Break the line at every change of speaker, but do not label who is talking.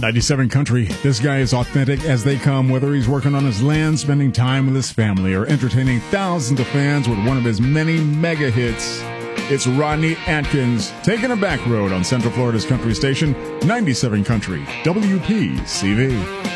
97 Country. This guy is authentic as they come, whether he's working on his land, spending time with his family, or entertaining thousands of fans with one of his many mega hits. It's Rodney Atkins taking a back road on Central Florida's country station, 97 Country, WPCV.